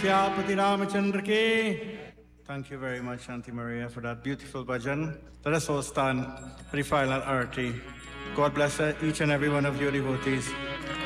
Syapati Ramachandra Ki. Thank you very much, Auntie Maria, for that beautiful bhajan. Let us all stand for the final arati. God bless each and every one of you devotees.